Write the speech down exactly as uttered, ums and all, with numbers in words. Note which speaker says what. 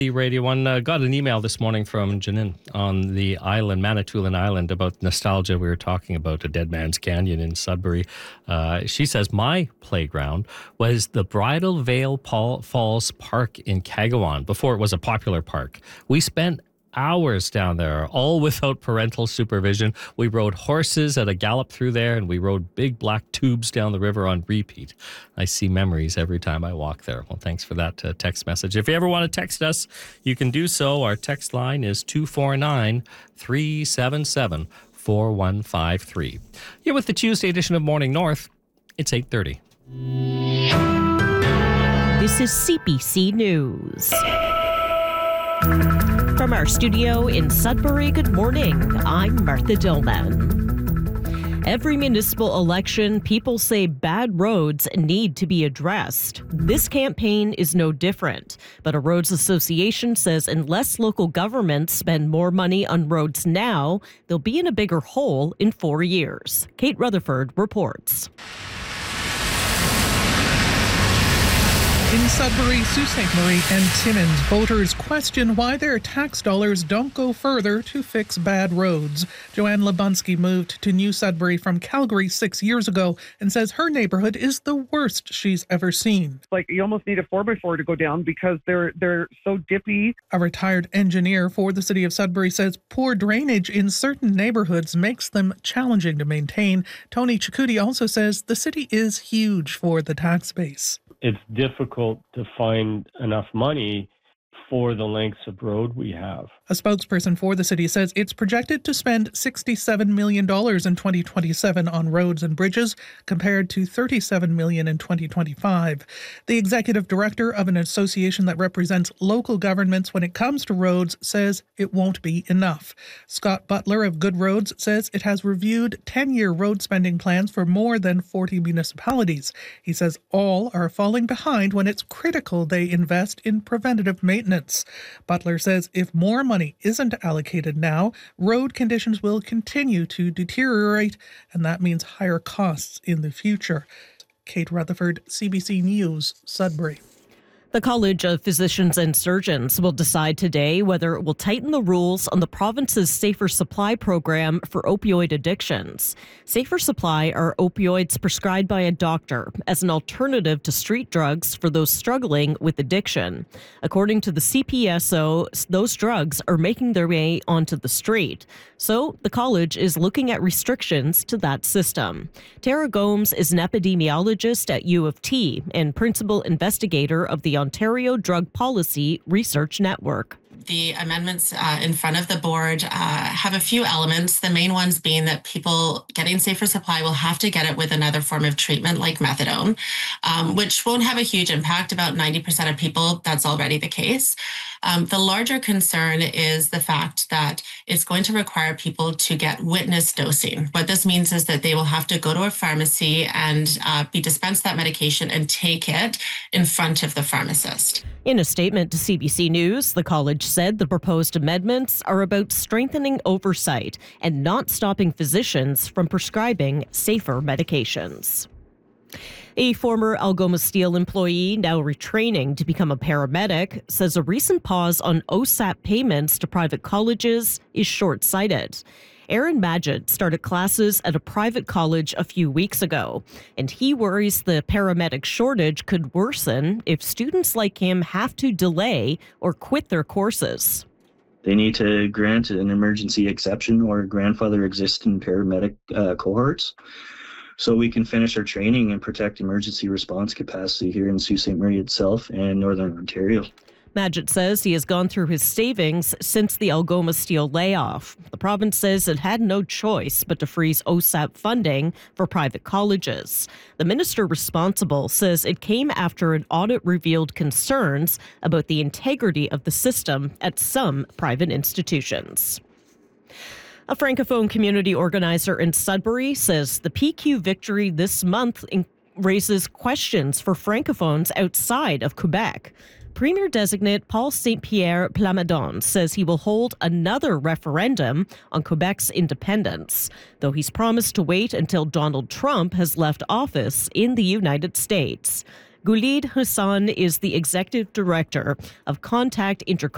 Speaker 1: Radio one. Uh, got an email this morning from Janine on the island, Manitoulin Island, about nostalgia. We were talking about a Dead Man's Canyon in Sudbury. Uh, she says, my playground was the Bridal Veil Paul Falls Park in Kagawan before it was a popular park. We spent hours down there, all without parental supervision. We rode horses at a gallop through there, and we rode big black tubes down the river on repeat. I see memories every time I walk there. Well, thanks for that uh, text message. If you ever want to text us, you can do so. Our text line is two four nine, three seven seven, four one five three. You're with the Tuesday edition of Morning North. It's eight thirty.
Speaker 2: This is C B C News. From our studio in Sudbury, good morning. I'm Martha Dillman. Every municipal election, people say bad roads need to be addressed. This campaign is no different. But a roads association says unless local governments spend more money on roads now, they'll be in a bigger hole in four years. Kate Rutherford reports.
Speaker 3: In Sudbury, Sault Ste. Marie and Timmins, voters question why their tax dollars don't go further to fix bad roads. Joanne Lebunski moved to New Sudbury from Calgary six years ago and says her neighborhood is the worst she's ever seen.
Speaker 4: Like, you almost need a four by four to go down because they're they're so dippy.
Speaker 3: A retired engineer for the city of Sudbury says poor drainage in certain neighborhoods makes them challenging to maintain. Tony Chikuti also says the city is huge for the tax base.
Speaker 5: It's difficult to find enough money for the lengths of road we have.
Speaker 3: A spokesperson for the city says it's projected to spend sixty-seven million dollars in twenty twenty-seven on roads and bridges, compared to thirty-seven million dollars in twenty twenty-five. The executive director of an association that represents local governments when it comes to roads says it won't be enough. Scott Butler of Good Roads says it has reviewed ten-year road spending plans for more than forty municipalities. He says all are falling behind when it's critical they invest in preventative maintenance. Butler says if more money isn't allocated now, road conditions will continue to deteriorate, and that means higher costs in the future. Kate Rutherford, C B C News, Sudbury.
Speaker 2: The College of Physicians and Surgeons will decide today whether it will tighten the rules on the province's Safer Supply program for opioid addictions. Safer Supply are opioids prescribed by a doctor as an alternative to street drugs for those struggling with addiction. According to the C P S O, those drugs are making their way onto the street. So the college is looking at restrictions to that system. Tara Gomes is an epidemiologist at U of T and principal investigator of the Ontario Drug Policy Research Network.
Speaker 6: The amendments uh, in front of the board uh, have a few elements, the main ones being that people getting Safer Supply will have to get it with another form of treatment like methadone, um, which won't have a huge impact. About ninety percent of people, that's already the case. Um, the larger concern is the fact that it's going to require people to get witness dosing. What this means is that they will have to go to a pharmacy and uh, be dispensed that medication and take it in front of the pharmacist.
Speaker 2: In a statement to C B C News, the college said the proposed amendments are about strengthening oversight and not stopping physicians from prescribing safer medications. A former Algoma Steel employee, now retraining to become a paramedic, says a recent pause on O S A P payments to private colleges is short-sighted. Aaron Magid started classes at a private college a few weeks ago, and he worries the paramedic shortage could worsen if students like him have to delay or quit their courses.
Speaker 7: They need to grant an emergency exception or grandfather existing paramedic uh, cohorts, so we can finish our training and protect emergency response capacity here in Sault Ste. Marie itself and Northern Ontario.
Speaker 2: Magid says he has gone through his savings since the Algoma Steel layoff. The province says it had no choice but to freeze O S A P funding for private colleges. The minister responsible says it came after an audit revealed concerns about the integrity of the system at some private institutions. A Francophone community organizer in Sudbury says the P Q victory this month raises questions for Francophones outside of Quebec. Premier-designate Paul Saint-Pierre Plamondon says he will hold another referendum on Quebec's independence, though he's promised to wait until Donald Trump has left office in the United States. Gulid Hassan is the executive director of Contact Intercultural